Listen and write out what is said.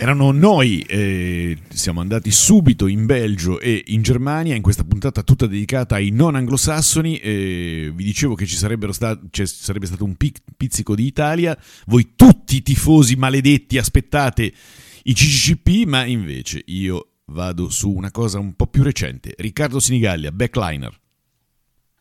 erano noi, siamo andati subito in Belgio e in Germania in questa puntata tutta dedicata ai non anglosassoni. Vi dicevo che ci sarebbe stato un pizzico di Italia, voi tutti tifosi maledetti aspettate i CCCP, ma invece io vado su una cosa un po' più recente. Riccardo Sinigallia, backliner.